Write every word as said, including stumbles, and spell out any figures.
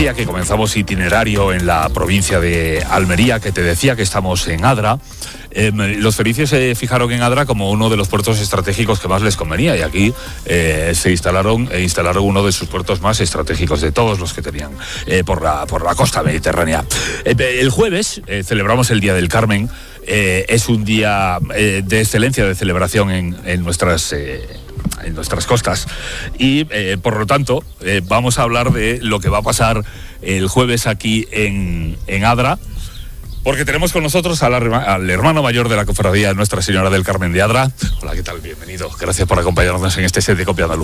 decía que comenzamos itinerario en la provincia de Almería, que te decía que estamos en Adra. Eh, los fenicios se fijaron en Adra como uno de los puertos estratégicos que más les convenía, y aquí eh, se instalaron e instalaron uno de sus puertos más estratégicos de todos los que tenían eh, por la por la costa mediterránea. Eh, el jueves eh, celebramos el Día del Carmen. Eh, es un día eh, de excelencia, de celebración en, en nuestras eh, en nuestras costas, y eh, por lo tanto eh, vamos a hablar de lo que va a pasar el jueves aquí en, en Adra, porque tenemos con nosotros al, al hermano mayor de la cofradía Nuestra Señora del Carmen de Adra. Hola, ¿qué tal? Bienvenido. Gracias por acompañarnos en este set de Copia Andaluz.